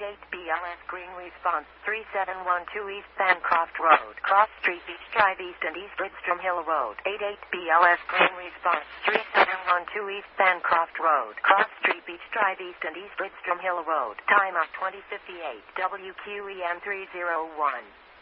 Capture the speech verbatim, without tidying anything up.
eight B L S Green Response, three seven one two East Bancroft Road, Cross Street, Beach Drive East and East Lidstrom Hill Road. eight eight B L S Green Response, three seven one two East Bancroft Road, Cross Street, Beach Drive East and East Lidstrom Hill Road. Time of twenty fifty-eight, W Q E M three oh one.